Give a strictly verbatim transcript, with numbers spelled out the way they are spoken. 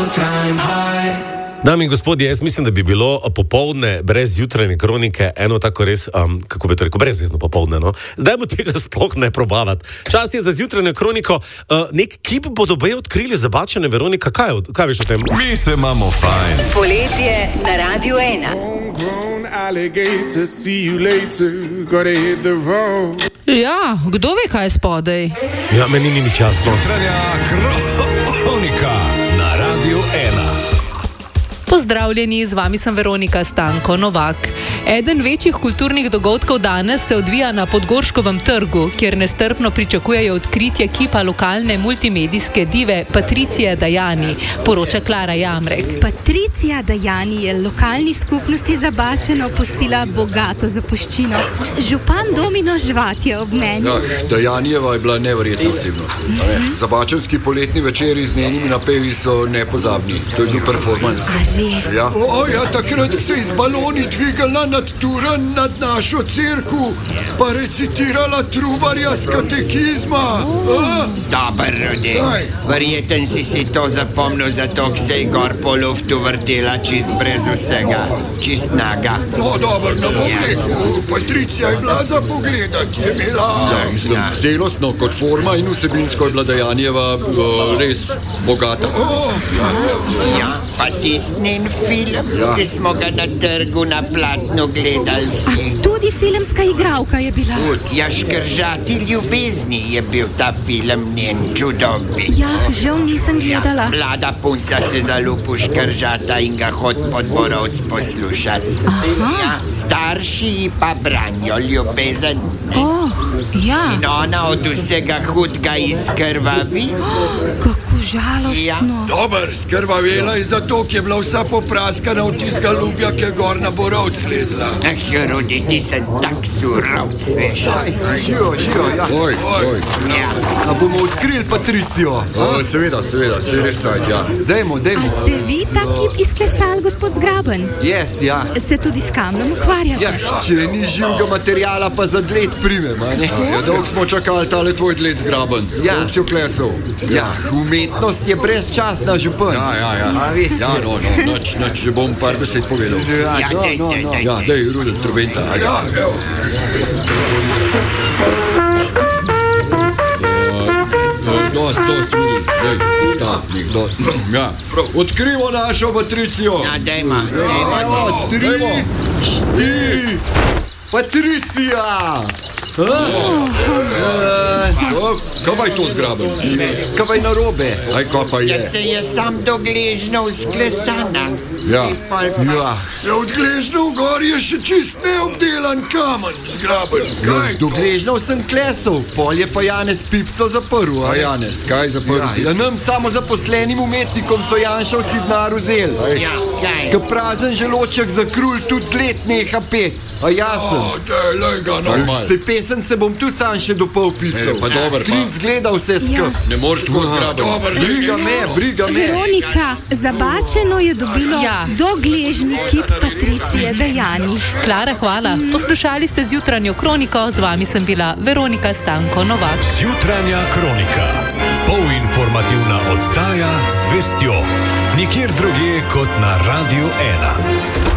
all-time high. Dame in gospodje, jaz mislim, da bi bilo popoldne brez jutranje kronike eno tako res, um, kako bi to rekel, brezvezno popoldne, no? Zdaj bo tega sploh ne probavati. Čas je za zjutranje kroniko. Uh, nek kip bodo boje odkrili zabačene Veronika. Kaj, kaj veš o tem? Mi se imamo fajn. Poletje na Radiu ena. Ja, kdo ve, kaj je spodaj? Ja, meni ni nič jasno. Jutranja kronika na Radiu ena. Pozdravljeni, z vami sem Veronika Stanko Novak. Eden večjih kulturnih dogodkov danes se odvija na Podgorškovem trgu, kjer nestrpno pričakujejo odkritje kipa lokalne multimedijske dive Patricije Dajani, poroča Klara Jamrek. Patricija Dajani je lokalni skupnosti Zabačeno pustila bogato zapuščino. Župan Domino Žvat je ob meni. Ja, Dajanijeva je bila neverjetna osebnost. Mm-hmm. Zabačenski poletni večeri z njenimi napevi so nepozabni. To je bil performance. Ja. O, ja, takrat se je iz baloni dvigala nad Turan, nad našo cerku, pa recitirala trubarja z katekizma. Oh. Dobar, Rudi. Verjeten si si to zapomnil, zato se je gor po luftu vrtela čist brez vsega. Čist naga. No, dobar, ne bom rekel. Patricija je bila za pogledati, je bila. Ja, mislim, ja. Zelostno kot forma in vsebinsko je bila Dajanijeva uh, res bogata. Oh. Ja, pa tisti film, ja. Ki smo ga na trgu na platnu gledali vsi. A tudi filmska igralka je bila. Ja, Škržati ljubezni je bil ta film njen čudovit. Ja, žal nisem gledala. Ja, mlada punca se zalupi Škržata in ga hod pod Borovc poslušati. Ja, starši ji pa branijo ljubezen. Oh, ja. In ona od vsega hudega izkrvavi. Oh, kako žalostno. Ja. Dobar, skrvavela je zato, ki je bila vsa popraskana od tistega ljubja, ki je gor na Borovc lezla. Eh, Rudi, ti sem tak surovc, veš. Žijo, žijo, ja. Oj, oj. Ja. A bomo odkrili Patricijo? O, seveda, seveda, se je res cajt, ja. Dejmo, dejmo. A ste vi ta kip izklesali, gospod Zgraben? Yes, ja. Se tudi s kamnom ukvarjate? Ja, če ni živega materijala, pa za dled primem, a ne? Ja, dolgo smo čakali tale tvoj dled, Zgraben. Ja. Dolgo si oklesal. Ja, umetnost je brezčasna, župan. Ja, ja, ja. A res? Ja, no, no, noč, noč, že bom par besed povedal. Ja, ja, dej, no, dej, dej. Ja, dej, Rudel, trubenta. Ja, ja. Dost, dost, Rudel, dej, statnik, dost. Ja, odkrivo našo Patricijo. Ja, dejma, dejma. Evo, tri, štiri, Patricija! Kaj pa je to Zgraben? Kaj pa je narobe? Aj, kaj pa je? Ja, se je sam do gležnjev sklesana. Ja, ja. Ja, od gležnjev gor je še čist neobdelan kamen, Zgraben. Kaj? Do gležnjev sem klesal, pol je pa Janez Pipco zaprl. A Janez, kaj zaprl? Ja, ja, nam samo zaposlenim umetnikom so Janšovci denar vzeli. Ja, kaj? Ka prazen želoček za krulj tudi let neha pet. A jasen? O, dej, lej ga normal. Se pesem se bom tudi sam še dopol pisal. E, pa dober, pa. Klinc gleda vse skup. Ja. Ne moreš tako Zgraben. Briga me, briga me. Veronika, Zabačeno je dobilo ja. dogležni kip Patricije Dajani. Klara, hvala. Poslušali ste zjutranjo kroniko, z vami sem bila Veronika Stanko Novak. Zjutranja kronika. Polinformativna oddaja z vestjo. Nikjer drugje kot na Radiu ena.